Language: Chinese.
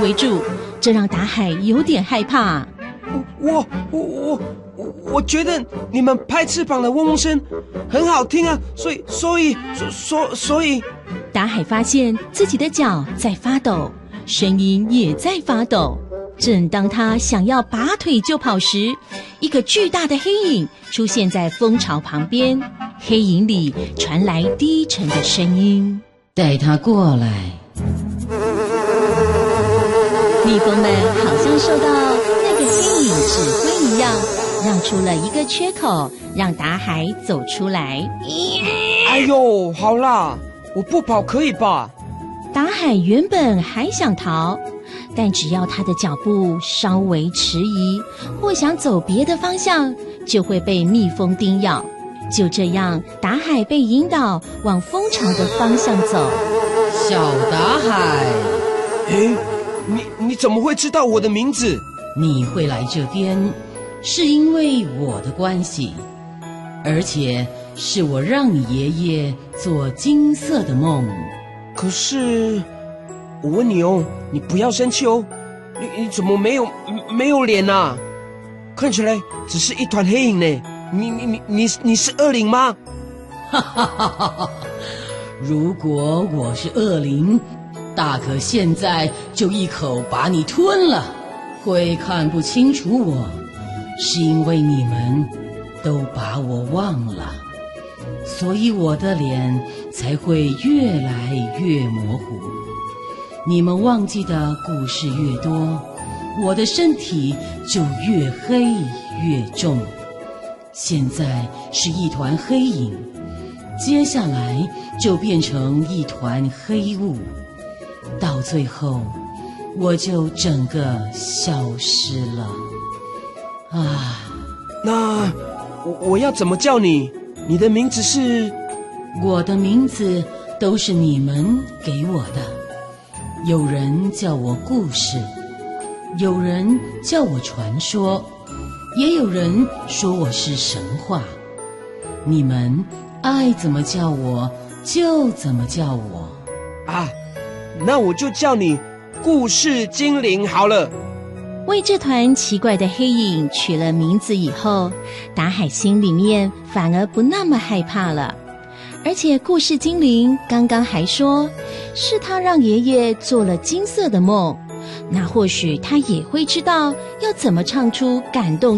围住，这让达海有点害怕。 我觉得你们拍翅膀的嗡嗡声很好听啊，所以达海发现自己的脚在发抖，声音也在发抖。正当他想要拔腿就跑时，一个巨大的黑影出现在蜂巢旁边，黑影里传来低沉的声音： 带他过来。 蜜蜂们好像受到那个黑影指挥一样，让出了一个缺口，让达海走出来。 哎呦，好啦，我不跑可以吧？ 达海原本还想逃，但只要他的脚步稍微迟疑，或想走别的方向，就会被蜜蜂叮咬。就这样，达海被引导往蜂巢的方向走。 小达海， 你怎么会知道我的名字？ 你会来这边，是因为我的关系，而且是我让你爷爷做金色的梦。 可是，我问你哦，你不要生气哦，你怎么没有脸啊？看起来只是一团黑影呢。你是恶灵吗？ 哈哈哈哈！如果我是恶灵，大可现在就一口把你吞了。会看不清楚我，是因为你们都把我忘了，所以我的脸才会越来越模糊。你们忘记的故事越多，我的身体就越黑越重。现在是一团黑影，接下来就变成一团黑雾，到最后我就整个消失了。 那我要怎么叫你？你的名字是？ 我的名字都是你们给我的，有人叫我故事，有人叫我传说，也有人说我是神话。你们爱怎么叫我就怎么叫我。 那我就叫你故事精灵好了。 为这团奇怪的黑影取了名字以后，达海心里面反而不那么害怕了。而且故事精灵刚刚还说是他让爷爷做了金色的梦，那或许他也会知道要怎么唱出感动